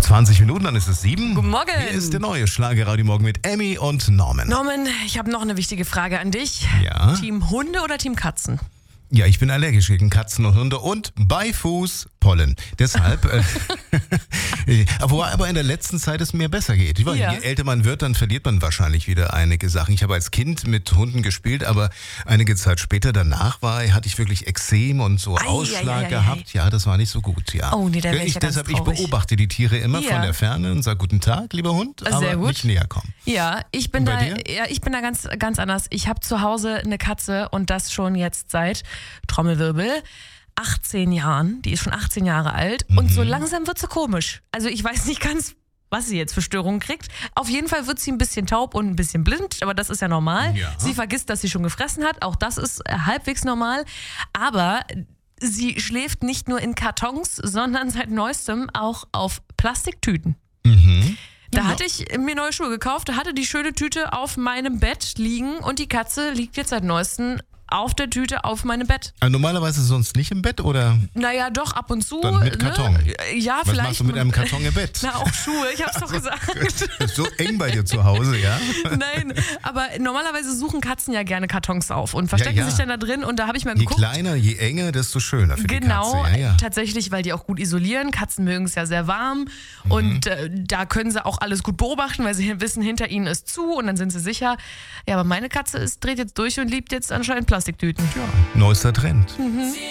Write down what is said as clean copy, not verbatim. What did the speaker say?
20 Minuten, dann ist es 7. Guten Morgen. Hier ist der neue Schlagerradio Morgen mit Emmy und Norman. Norman, ich habe noch eine wichtige Frage an dich. Ja? Team Hunde oder Team Katzen? Ja, ich bin allergisch gegen Katzen und Hunde und Beifußpollen. Deshalb, aber in der letzten Zeit es mir besser geht. Je älter man wird, dann verliert man wahrscheinlich wieder einige Sachen. Ich habe als Kind mit Hunden gespielt, aber einige Zeit später danach hatte ich wirklich Ekzem und so Ausschlag gehabt. Ja, das war nicht so gut, ja. Oh nee, da wäre ich ja ganz Deshalb, ich traurig. beobachte die Tiere immer von der Ferne und sage guten Tag, lieber Hund, aber gut. nicht näher kommen. Ja, ich bin da ganz, ganz anders. Ich habe zu Hause eine Katze und das schon jetzt seit Trommelwirbel 18 Jahren. Die ist schon 18 Jahre alt und so langsam wird sie komisch. Also ich weiß nicht ganz, was sie jetzt für Störungen kriegt. Auf jeden Fall wird sie ein bisschen taub und ein bisschen blind, aber das ist ja normal. Ja. Sie vergisst, dass sie schon gefressen hat. Auch das ist halbwegs normal. Aber sie schläft nicht nur in Kartons, sondern seit neuestem auch auf Plastiktüten. Da hatte ich mir neue Schuhe gekauft, da hatte die schöne Tüte auf meinem Bett liegen und die Katze liegt jetzt seit neuestem auf der Tüte auf meinem Bett. Also normalerweise sonst nicht im Bett, oder? Naja, doch, ab und zu. Dann mit Karton. Ne? Ja, Was vielleicht. machst du mit einem Karton im Bett? Na, auch Schuhe, ich hab's doch gesagt. Ist so eng bei dir zu Hause, ja? Nein, aber normalerweise suchen Katzen ja gerne Kartons auf und verstecken sich dann da drin und da habe ich mal geguckt. Je kleiner, je enger, desto schöner für die Katze. Ja. Tatsächlich, weil die auch gut isolieren. Katzen mögen es ja sehr warm und da können sie auch alles gut beobachten, weil sie wissen, hinter ihnen ist zu und dann sind sie sicher. Ja, aber meine Katze dreht jetzt durch und liebt jetzt anscheinend Plastiktüten. Neuester Trend.